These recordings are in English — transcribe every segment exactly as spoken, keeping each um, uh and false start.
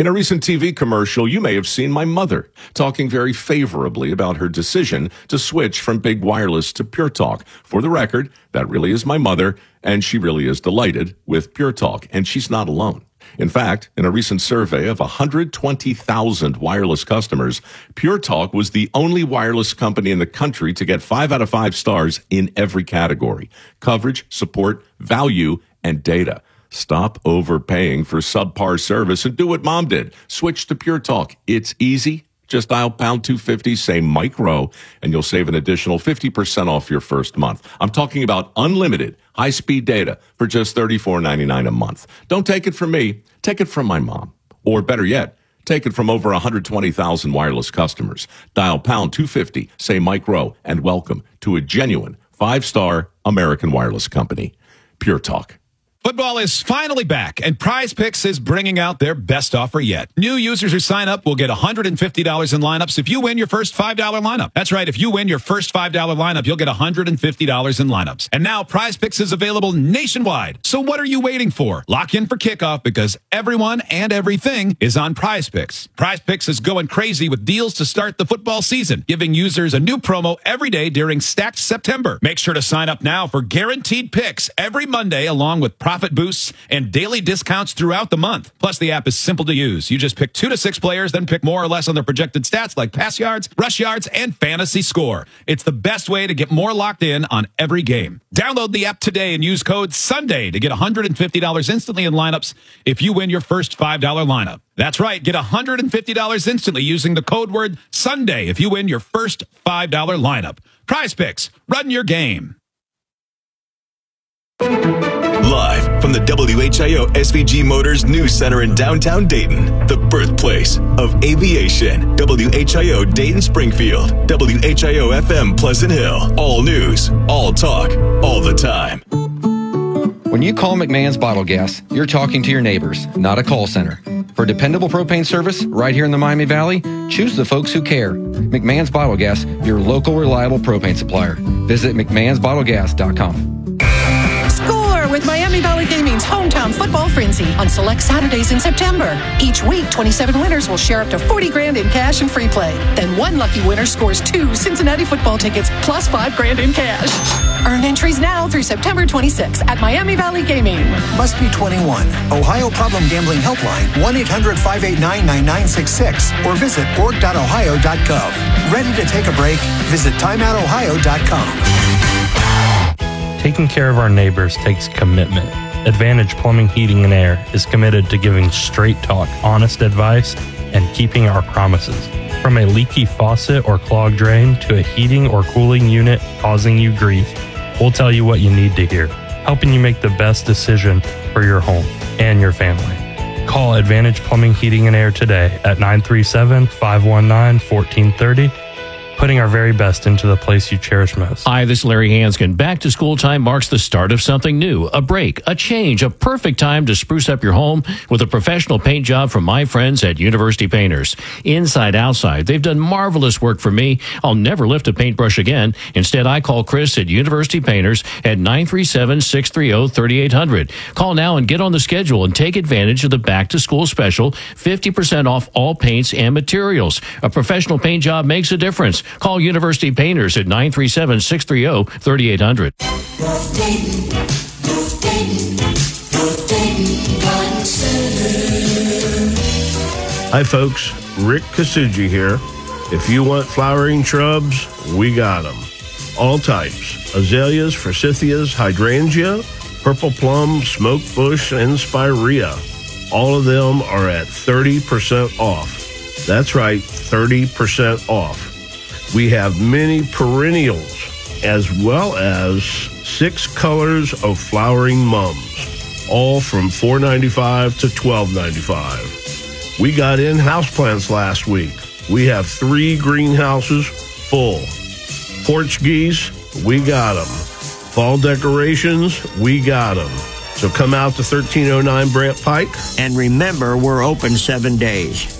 In a recent T V commercial, you may have seen my mother talking very favorably about her decision to switch from Big Wireless to Pure Talk. For the record, that really is my mother, and she really is delighted with Pure Talk, and she's not alone. In fact, in a recent survey of one hundred twenty thousand wireless customers, Pure Talk was the only wireless company in the country to get five out of five stars in every category: coverage, support, value, and data. Stop overpaying for subpar service and do what Mom did. Switch to Pure Talk. It's easy. Just dial pound two fifty, say Mike Rowe, and you'll save an additional fifty percent off your first month. I'm talking about unlimited high-speed data for just thirty-four ninety-nine a month. Don't take it from me. Take it from my mom. Or better yet, take it from over one hundred twenty thousand wireless customers. Dial pound two fifty, say Mike Rowe, and welcome to a genuine five-star American wireless company. Pure Talk. Football is finally back, and Prize Picks is bringing out their best offer yet. New users who sign up will get one hundred fifty dollars in lineups if you win your first five dollar lineup. That's right. If you win your first five dollar lineup, you'll get one hundred fifty dollars in lineups. And now Prize Picks is available nationwide. So what are you waiting for? Lock in for kickoff because everyone and everything is on Prize Picks. Prize Picks is going crazy with deals to start the football season, giving users a new promo every day during Stacked September. Make sure to sign up now for guaranteed picks every Monday, along with profit boosts and daily discounts throughout the month. Plus, the app is simple to use. You just pick two to six players, then pick more or less on their projected stats like pass yards, rush yards, and fantasy score. It's the best way to get more locked in on every game. Download the app today and use code SUNDAY to get one hundred fifty dollars instantly in lineups if you win your first five dollar lineup. That's right. Get one hundred fifty dollars instantly using the code word SUNDAY if you win your first five dollar lineup. Prize Picks. Run your game. Live from the W H I O S V G Motors News Center in downtown Dayton, the birthplace of aviation. W H I O Dayton Springfield, W H I O F M Pleasant Hill. All news, all talk, all the time. When you call McMahon's Bottle Gas, you're talking to your neighbors, not a call center. For dependable propane service right here in the Miami Valley, choose the folks who care. McMahon's Bottle Gas, your local reliable propane supplier. Visit mcmahons bottle gas dot com. With Miami Valley Gaming's hometown football frenzy on select Saturdays in September. Each week, twenty-seven winners will share up to forty grand in cash and free play. Then one lucky winner scores two Cincinnati football tickets plus five grand in cash. Earn entries now through September twenty-sixth at Miami Valley Gaming. Must be twenty-one. Ohio Problem Gambling Helpline, one eight hundred five eight nine nine nine six six or visit org dot ohio dot gov. Ready to take a break? Visit time out ohio dot com. Taking care of our neighbors takes commitment. Advantage Plumbing, Heating, and Air is committed to giving straight talk, honest advice, and keeping our promises. From a leaky faucet or clogged drain to a heating or cooling unit causing you grief, we'll tell you what you need to hear, helping you make the best decision for your home and your family. Call Advantage Plumbing, Heating, and Air today at nine three seven, five one nine, one four three zero. Putting our very best into the place you cherish most. Hi, this is Larry Hanskin. Back to school time marks the start of something new, a break, a change, a perfect time to spruce up your home with a professional paint job from my friends at University Painters. Inside, outside, they've done marvelous work for me. I'll never lift a paintbrush again. Instead, I call Chris at University Painters at nine three seven, six three zero, three eight zero zero. Call now and get on the schedule and take advantage of the back to school special, fifty percent off all paints and materials. A professional paint job makes a difference. Call University Painters at nine three seven, six three zero, three eight zero zero. Hi folks, Rick Kasuji here. If you want flowering shrubs, we got them. All types: azaleas, forsythias, hydrangea, purple plum, smoke bush, and spirea. All of them are at thirty percent off. That's right, thirty percent off. We have many perennials as well as six colors of flowering mums, all from four ninety-five to twelve ninety-five. We got in houseplants last week. We have three greenhouses full. Portuguese, we got them. Fall decorations, we got them. So come out to thirteen oh nine Brant Pike. And remember, we're open seven days.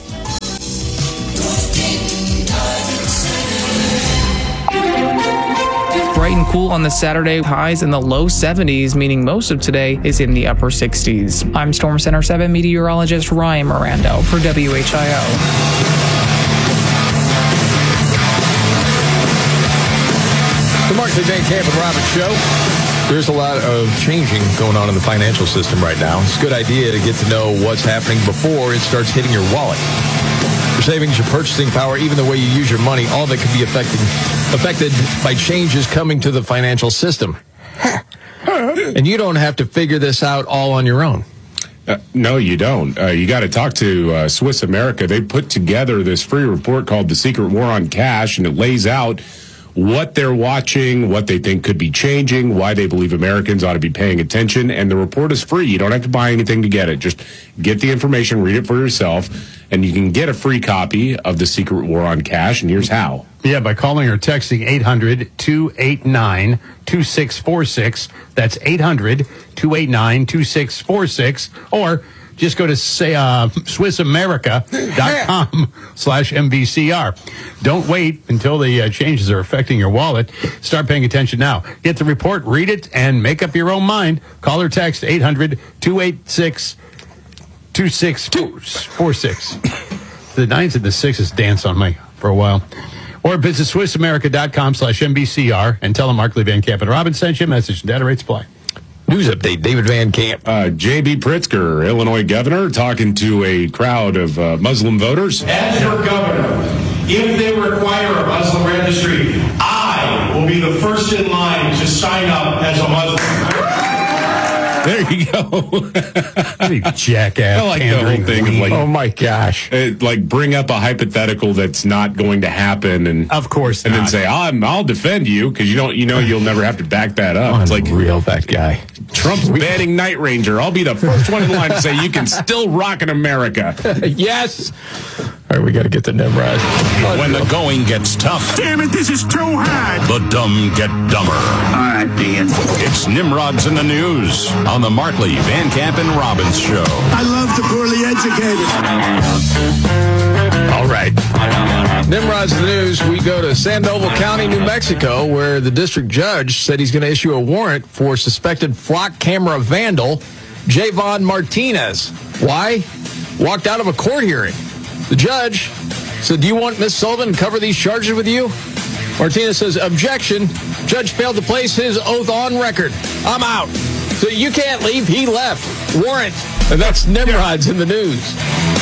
Brighton cool on the Saturday, highs in the low seventies, meaning most of today is in the upper sixties. I'm Storm Center seven meteorologist Ryan Mirando for W H I O. The Markley, Van Camp and Robbins Show. There's a lot of changing going on in the financial system right now. It's a good idea to get to know what's happening before it starts hitting your wallet. Your savings, your purchasing power, even the way you use your money, all that could be affected, affected by changes coming to the financial system. And you don't have to figure this out all on your own. Uh, no, you don't. Uh, you got to talk to uh, Swiss America. They put together this free report called The Secret War on Cash, and it lays out what they're watching, what they think could be changing, why they believe Americans ought to be paying attention. And the report is free. You don't have to buy anything to get it. Just get the information, read it for yourself, and you can get a free copy of The Secret War on Cash. And here's how. Yeah, by calling or texting eight hundred, two eight nine, two six four six. That's eight hundred, two eight nine, two six four six. Or just go to say uh, Swiss America dot com slash M V C R. Don't wait until the uh, changes are affecting your wallet. Start paying attention now. Get the report, read it, and make up your own mind. Call or text eight hundred, two eight six, two six four six. The nines and the sixes dance on me for a while. Or visit Swiss America dot com slash M V C R and tell them Markley, Van Camp and Robbins sent you. Message and data rates apply. News update, David Van Camp. Uh, J B. Pritzker, Illinois governor, talking to a crowd of uh, Muslim voters. As your governor, if they require a Muslim registry, I will be the first in line to sign up as a Muslim. There you go. You jackass. I like the whole thing of like, oh my gosh, it, like bring up a hypothetical that's not going to happen, and of course, and not. then say, I'm, I'll defend you because you don't, you know, you'll never have to back that up. Unreal, it's like real that guy. Trump's banning Night Ranger. I'll be the first one in line to say you can still rock in America. Yes. All right, we got to get to Nimrod. When the going gets tough. Damn it, this is too hard. The dumb get dumber. All right, Dan. It's Nimrod's in the News on the Markley, Van Camp, and Robbins Show. I love the poorly educated. All right. Nimrod's in the News. We go to Sandoval County, New Mexico, where the district judge said he's going to issue a warrant for suspected flock camera vandal Javon Martinez. Why? Walked out of a court hearing. The judge said, do you want Miss Sullivan to cover these charges with you? Martinez says, objection. Judge failed to place his oath on record. I'm out. So you can't leave. He left. Warrant. And that's Nimrod's in the News.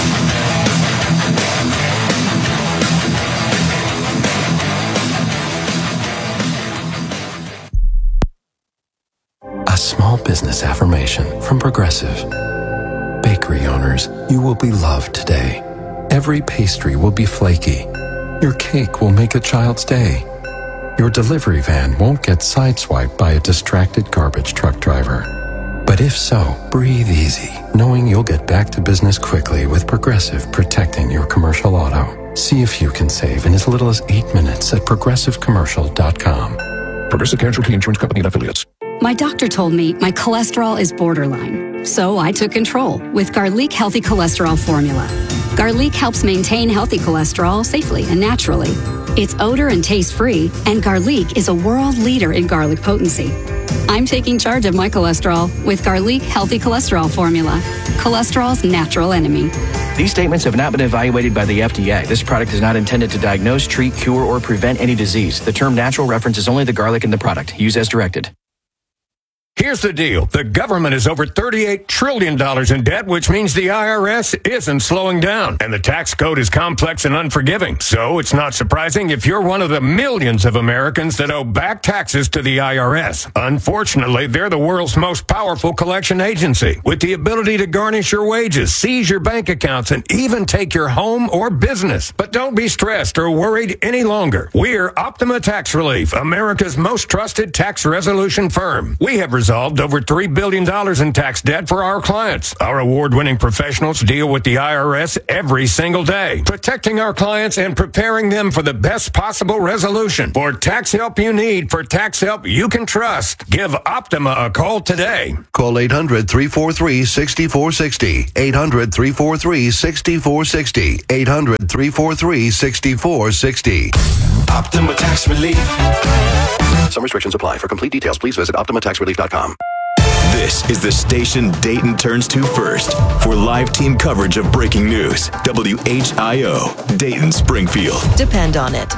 A small business affirmation from Progressive. Bakery owners, you will be loved today. Every pastry will be flaky. Your cake will make a child's day. Your delivery van won't get sideswiped by a distracted garbage truck driver. But if so, breathe easy, knowing you'll get back to business quickly with Progressive protecting your commercial auto. See if you can save in as little as eight minutes at progressive commercial dot com. Progressive Casualty Insurance Company and Affiliates. My doctor told me my cholesterol is borderline, so I took control with Garlic Healthy Cholesterol Formula. Garlic helps maintain healthy cholesterol safely and naturally. It's odor and taste-free, and Garlic is a world leader in garlic potency. I'm taking charge of my cholesterol with Garlic Healthy Cholesterol Formula, cholesterol's natural enemy. These statements have not been evaluated by the F D A. This product is not intended to diagnose, treat, cure, or prevent any disease. The term natural references only the garlic in the product. Use as directed. Here's the deal. The government is over thirty-eight trillion dollars in debt, which means the I R S isn't slowing down. And the tax code is complex and unforgiving. So it's not surprising if you're one of the millions of Americans that owe back taxes to the I R S. Unfortunately, they're the world's most powerful collection agency, with the ability to garnish your wages, seize your bank accounts, and even take your home or business. But don't be stressed or worried any longer. We're Optima Tax Relief, America's most trusted tax resolution firm. We have resolved over three billion dollars in tax debt for our clients. Our award-winning professionals deal with the I R S every single day, protecting our clients and preparing them for the best possible resolution. For tax help you need, for tax help you can trust, give Optima a call today. Call eight hundred, three four three, six four six zero. eight hundred, three four three, six four six zero. eight hundred, three four three, six four six zero. Optima Tax Relief. Some restrictions apply. For complete details, please visit optima tax relief dot com. This is the station Dayton turns to first for live team coverage of breaking news. W H I O, Dayton Springfield. Depend on it.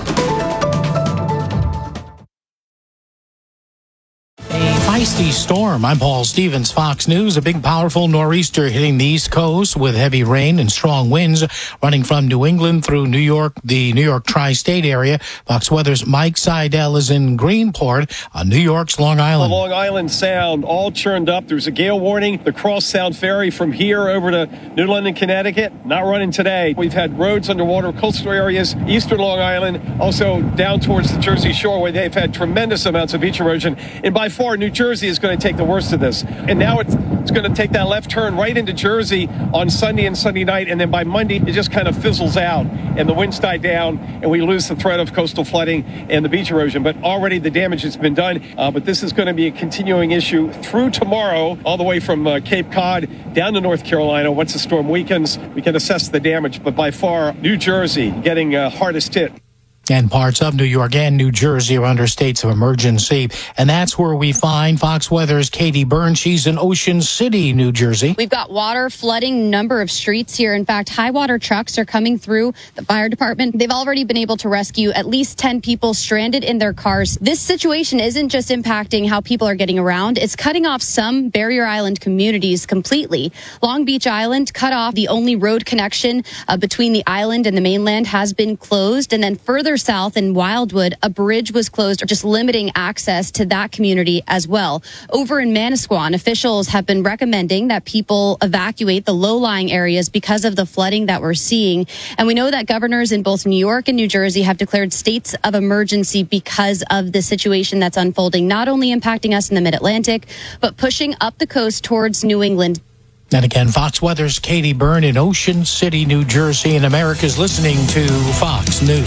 Feisty storm. I'm Paul Stevens, Fox News. A big, powerful nor'easter hitting the East Coast with heavy rain and strong winds running from New England through New York, the New York tri-state area. Fox Weather's Mike Seidel is in Greenport on New York's Long Island. The Long Island Sound all churned up. There's a gale warning. The Cross Sound Ferry from here over to New London, Connecticut, not running today. We've had roads underwater, coastal areas, eastern Long Island, also down towards the Jersey Shore, where they've had tremendous amounts of beach erosion. And by far, New Jersey Jersey is going to take the worst of this. And now it's, it's going to take that left turn right into Jersey on Sunday and Sunday night. And then by Monday, it just kind of fizzles out and the winds die down and we lose the threat of coastal flooding and the beach erosion. But already the damage has been done. Uh, but this is going to be a continuing issue through tomorrow, all the way from uh, Cape Cod down to North Carolina. Once the storm weakens, we can assess the damage. But by far, New Jersey getting uh, hardest hit. And parts of New York and New Jersey are under states of emergency. And that's where we find Fox Weather's Katie Byrne. She's in Ocean City, New Jersey. We've got water flooding a number of streets here. In fact, high water trucks are coming through the fire department. They've already been able to rescue at least ten people stranded in their cars. This situation isn't just impacting how people are getting around. It's cutting off some Barrier Island communities completely. Long Beach Island cut off. The only road connection uh, between the island and the mainland has been closed. And then further south in Wildwood, a bridge was closed, just limiting access to that community as well. Over in Manasquan, officials have been recommending that people evacuate the low-lying areas because of the flooding that we're seeing. And we know that governors in both New York and New Jersey have declared states of emergency because of the situation that's unfolding, not only impacting us in the Mid-Atlantic, but pushing up the coast towards New England. And again, Fox Weather's Katie Byrne in Ocean City, New Jersey, and America's listening to Fox News.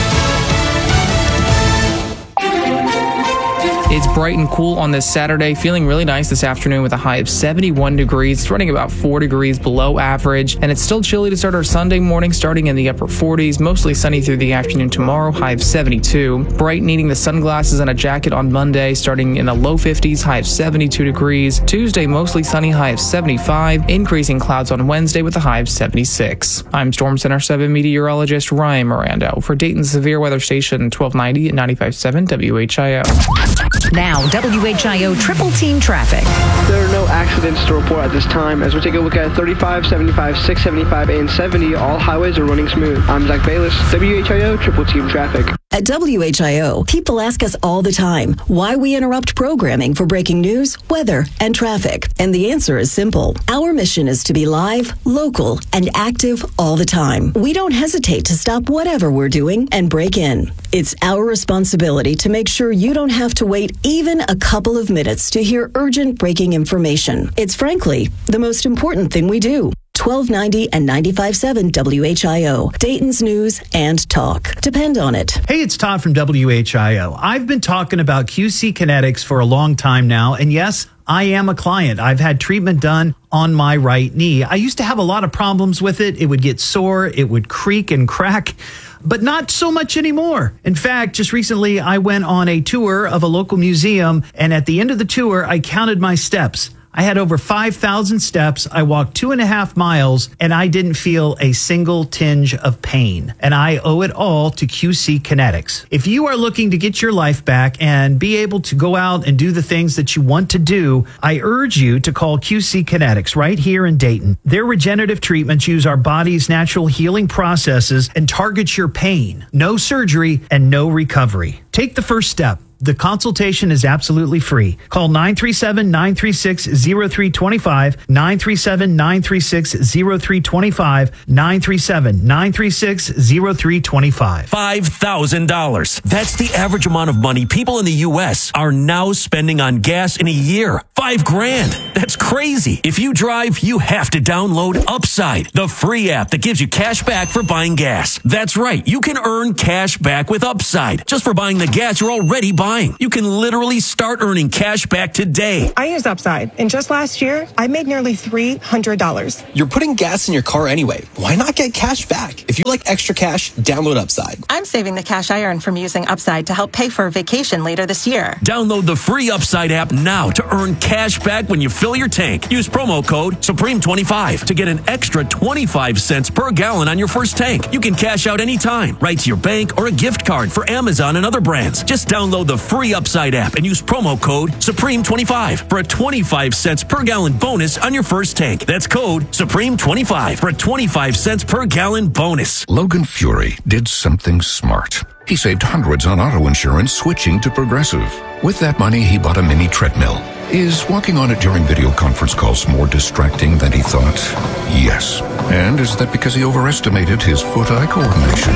It's bright and cool on this Saturday, feeling really nice this afternoon with a high of seventy-one degrees. It's running about four degrees below average, and it's still chilly to start our Sunday morning, starting in the upper forties. Mostly sunny through the afternoon tomorrow, high of seventy-two. Bright, needing the sunglasses and a jacket on Monday, starting in the low fifties, high of seventy-two degrees. Tuesday, mostly sunny, high of seventy-five. Increasing clouds on Wednesday with a high of seventy-six. I'm Storm Center seven meteorologist Ryan Miranda for Dayton's Severe Weather Station twelve ninety at ninety-five point seven W H I O. Now, W H I O Triple Team Traffic. There are no accidents to report at this time. As we take a look at thirty-five, seventy-five, six seventy-five, and seventy, all highways are running smooth. I'm Zach Bayless, W H I O Triple Team Traffic. At W H I O, people ask us all the time why we interrupt programming for breaking news, weather, and traffic. And the answer is simple. Our mission is to be live, local, and active all the time. We don't hesitate to stop whatever we're doing and break in. It's our responsibility to make sure you don't have to wait even a couple of minutes to hear urgent breaking information. It's frankly the most important thing we do. twelve ninety and ninety-five point seven W H I O, Dayton's News and Talk. Depend on it. Hey, it's Todd from W H I O. I've been talking about Q C Kinetics for a long time now, and yes, I am a client. I've had treatment done on my right knee. I used to have a lot of problems with it. It would get sore, it would creak and crack, but not so much anymore. In fact, just recently I went on a tour of a local museum, and at the end of the tour, I counted my steps. I had over five thousand steps. I walked two and a half miles, and I didn't feel a single tinge of pain. And I owe it all to Q C Kinetics. If you are looking to get your life back and be able to go out and do the things that you want to do, I urge you to call Q C Kinetics right here in Dayton. Their regenerative treatments use our body's natural healing processes and target your pain. No surgery and no recovery. Take the first step. The consultation is absolutely free. Call nine three seven, nine three six, zero three two five, nine three seven, nine three six, zero three two five, nine three seven, nine three six, zero three two five. five thousand dollars. That's the average amount of money people in the U S are now spending on gas in a year. Five grand. That's crazy. If you drive, you have to download Upside, the free app that gives you cash back for buying gas. That's right. You can earn cash back with Upside just for buying the gas you're already buying. You can literally start earning cash back today. I use Upside, and just last year, I made nearly three hundred dollars. You're putting gas in your car anyway. Why not get cash back? If you like extra cash, download Upside. I'm saving the cash I earn from using Upside to help pay for a vacation later this year. Download the free Upside app now to earn cash back when you fill your tank. Use promo code Supreme twenty-five to get an extra twenty-five cents per gallon on your first tank. You can cash out anytime, right to your bank or a gift card for Amazon and other brands. Just download the free Upside app and use promo code Supreme twenty-five for a twenty-five cents per gallon bonus on your first tank. That's code Supreme twenty-five for a twenty-five cents per gallon bonus. Logan Fury did something smart. He saved hundreds on auto insurance switching to Progressive. With that money, he bought a mini treadmill. Is walking on it during video conference calls more distracting than he thought? Yes. And is that because he overestimated his foot-eye coordination?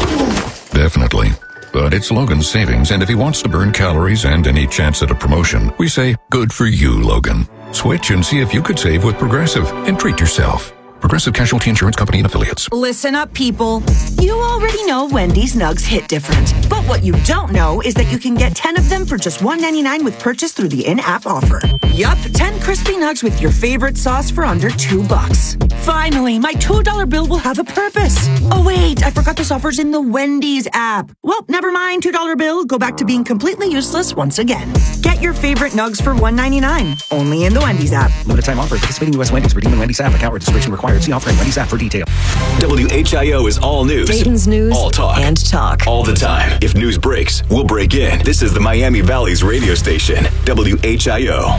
Definitely. But it's Logan's savings, and if he wants to burn calories and any chance at a promotion, we say, good for you, Logan. Switch and see if you could save with Progressive and treat yourself. Progressive Casualty Insurance Company and Affiliates. Listen up, people. You already know Wendy's Nugs hit different. But what you don't know is that you can get ten of them for just one ninety-nine with purchase through the in-app offer. Yup, ten crispy nugs with your favorite sauce for under two bucks. Finally, my two dollar bill will have a purpose. Oh wait, I forgot this offer's in the Wendy's app. Well, never mind, two dollar bill. Go back to being completely useless once again. Get your favorite nugs for one ninety-nine. Only in the Wendy's app. Limited time offer. Participating U S Wendy's. Redeem in Wendy's app. Account registration required. See offer in Wendy's app for detail. W H I O is all news. Dayton's news all talk. and talk. All the time. If news breaks, we'll break in. This is the Miami Valley's radio station, W H I O.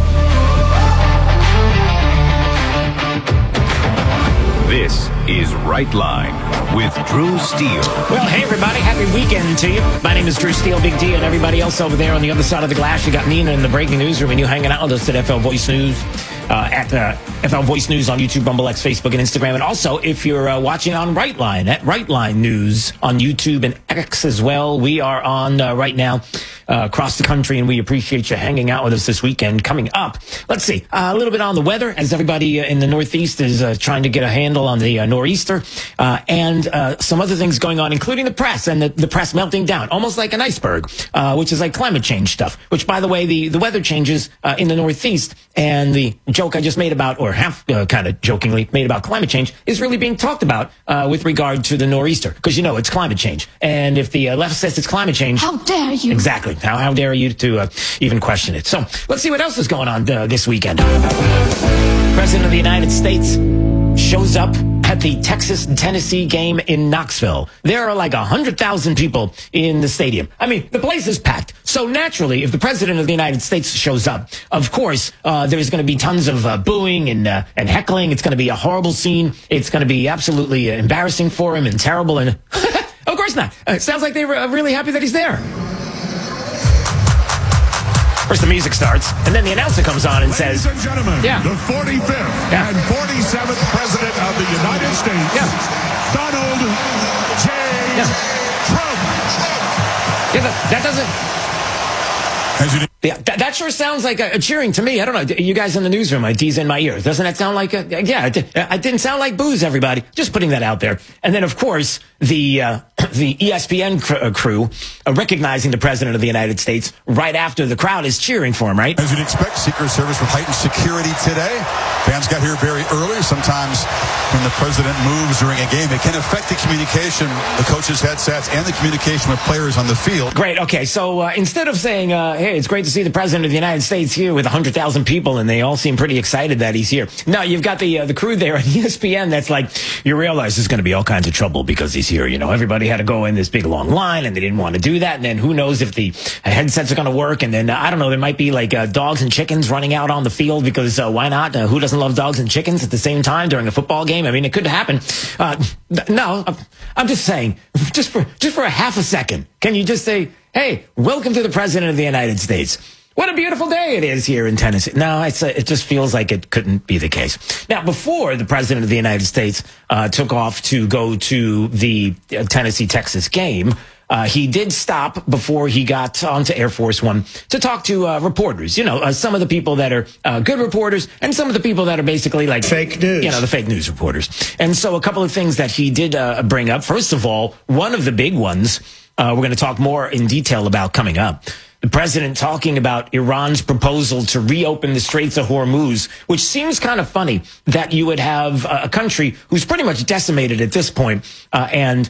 This is Right Line with Drew Steele. Well, hey, everybody. Happy weekend to you. My name is Drew Steele, Big D, and everybody else over there on the other side of the glass. You got Nina in the breaking newsroom, and you hanging out with us at F L Voice News, uh, at uh, F L Voice News on YouTube, Rumble X, Facebook, and Instagram. And also, if you're uh, watching on Right Line, at Right Line News on YouTube and X as well. We are on uh, right now uh, across the country, and we appreciate you hanging out with us this weekend. Coming up, let's see, uh, a little bit on the weather, as everybody uh, in the Northeast is uh, trying to get a handle on the uh, nor'easter, uh, and uh, some other things going on, including the press, and the, the press melting down, almost like an iceberg, uh, which is like climate change stuff, which, by the way, the, the weather changes uh, in the Northeast, and the joke I just made about, or half uh, kind of jokingly made about climate change, is really being talked about uh, with regard to the nor'easter, because, you know, it's climate change. And if the uh, left says it's climate change... How dare you? Exactly. How, how dare you to uh, even question it? So let's see what else is going on uh, this weekend. President of the United States shows up at the Texas-Tennessee game in Knoxville. There are like one hundred thousand people in the stadium. I mean, the place is packed. So naturally, if the President of the United States shows up, of course, uh, there's going to be tons of uh, booing and uh, and heckling. It's going to be a horrible scene. It's going to be absolutely uh, embarrassing for him and terrible. And of course not. Uh, it sounds like they were uh, really happy that he's there. First, the music starts, and then the announcer comes on and Ladies says, and gentlemen, yeah. the forty-fifth Yeah. and forty-seventh President of the United States, Yeah. Donald J. Yeah. Trump. Yeah, that, that doesn't... Yeah, that, that sure sounds like a, a cheering to me. I don't know. You guys in the newsroom, I D's in my ears. Doesn't that sound like a... Yeah, it, it didn't sound like booze, everybody. Just putting that out there. And then, of course, the uh, the E S P N cr- uh, crew uh, recognizing the President of the United States right after the crowd is cheering for him, right? As you'd expect, Secret Service with heightened security today. Fans got here very early. Sometimes when the president moves during a game, it can affect the communication, the coaches' headsets, and the communication with players on the field. Great. Okay, so uh, instead of saying, uh, hey, it's great to see the President of the United States here with one hundred thousand people, and they all seem pretty excited that he's here. No, you've got the uh, the crew there at E S P N that's like, you realize there's going to be all kinds of trouble because he's here. You know, everybody had to go in this big long line, and they didn't want to do that. And then who knows if the headsets are going to work. And then, uh, I don't know, there might be like uh, dogs and chickens running out on the field because uh, why not? Uh, who doesn't love dogs and chickens at the same time during a football game? I mean, it could happen. Uh, no, I'm just saying, just for just for a half a second, can you just say, hey, welcome to the President of the United States. What a beautiful day it is here in Tennessee. No, it's, uh, it just feels like it couldn't be the case. Now, before the President of the United States uh, took off to go to the uh, Tennessee-Texas game, uh, he did stop before he got onto Air Force One to talk to uh, reporters. You know, uh, some of the people that are uh, good reporters and some of the people that are basically like fake news. You know, the fake news reporters. And so a couple of things that he did uh, bring up. First of all, one of the big ones uh, we're going to talk more in detail about coming up. The president talking about Iran's proposal to reopen the Straits of Hormuz, which seems kind of funny that you would have a country who's pretty much decimated at this point, uh, and